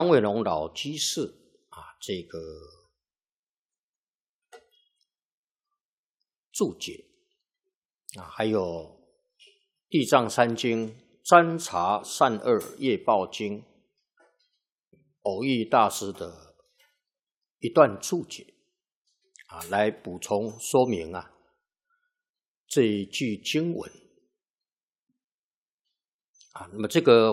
张卫龙老居士这个注解还有地藏三经、占察善恶业报经、偶益大师的一段注解来补充说明这一句经文那么这个